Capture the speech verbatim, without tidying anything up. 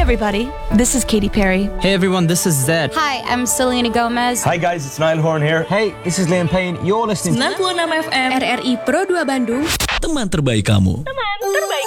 everybody, this is Katy Perry. Hey everyone, this is Zed. Hi, I'm Selena Gomez. Hi guys, it's Niall Horn here. Hey, this is Liam Payne. You're listening to sembilan puluh enam F M R R I Pro dua Bandung. Teman terbaik kamu. Teman terbaik